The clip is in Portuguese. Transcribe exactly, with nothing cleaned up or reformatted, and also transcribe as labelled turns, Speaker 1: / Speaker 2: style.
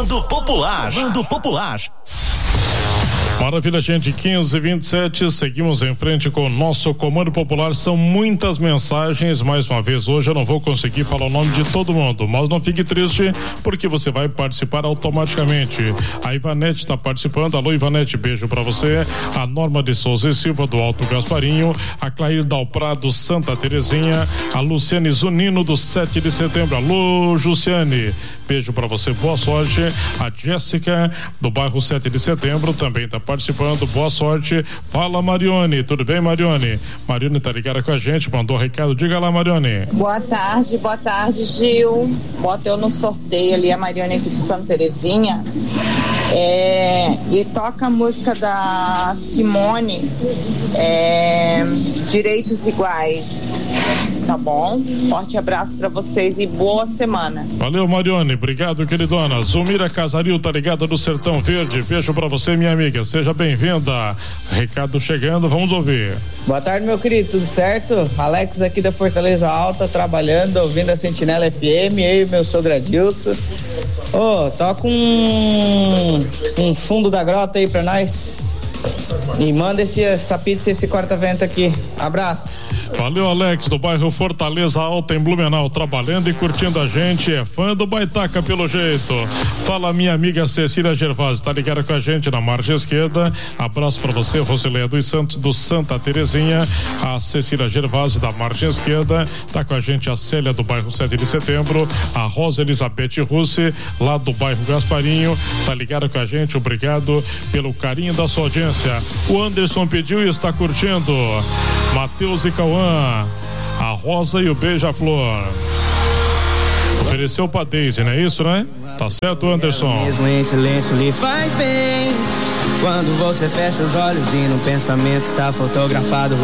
Speaker 1: Comando Popular. Comando Popular.
Speaker 2: Maravilha, gente, quinze e vinte e sete, seguimos em frente com o nosso Comando Popular. São muitas mensagens, mais uma vez hoje eu não vou conseguir falar o nome de todo mundo, mas não fique triste, porque você vai participar automaticamente. A Ivanete está participando. Alô, Ivanete, beijo pra você. A Norma de Souza e Silva do Alto Gasparinho, a Clair Dalprado Santa Terezinha, a Luciane Zunino do sete de setembro. Alô, Jussiane, beijo pra você, boa sorte. A Jéssica do bairro sete de setembro também tá participando, boa sorte. Fala, Marione, tudo bem, Marione? Marione tá ligada com a gente, mandou um recado, diga lá, Marione.
Speaker 3: Boa tarde, boa tarde, Gil. Bota eu no sorteio ali, a Marione aqui de Santa Terezinha. É, e toca a música da Simone, é, Direitos Iguais. Tá bom? Forte abraço pra vocês e boa semana.
Speaker 2: Valeu, Marione, obrigado, queridona. Zumira Casaril tá ligada do Sertão Verde, beijo pra você, minha amiga, seja bem-vinda. Recado chegando, vamos ouvir.
Speaker 4: Boa tarde, meu querido, tudo certo? Alex aqui da Fortaleza Alta, trabalhando, ouvindo a Sentinela F M, eu e meu sogro Adilson. Ô, oh, toca um, um fundo da grota aí pra nós. E manda esse, essa pizza e esse corta-vento aqui. Abraço.
Speaker 2: Valeu, Alex, do bairro Fortaleza Alta, em Blumenau, trabalhando e curtindo a gente. É fã do Baitaca, pelo jeito. Fala, minha amiga Cecília Gervásio, tá ligada com a gente na margem esquerda. Abraço pra você, Rosileia dos Santos, do Santa Terezinha. A Cecília Gervásio, da margem esquerda. Tá com a gente a Célia, do bairro sete de setembro. A Rosa Elizabeth Russi, lá do bairro Gasparinho. Tá ligada com a gente, obrigado pelo carinho da sua audiência. O Anderson pediu e está curtindo. Matheus e Cauã, a Rosa e o Beija-Flor. Ofereceu pra Daisy, não é isso, né? Tá certo, Anderson?
Speaker 5: Mesmo em silêncio lhe faz bem. Quando você fecha os olhos e no pensamento está fotografado